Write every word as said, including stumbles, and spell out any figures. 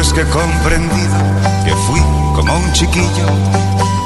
después que he comprendido que fui como un chiquillo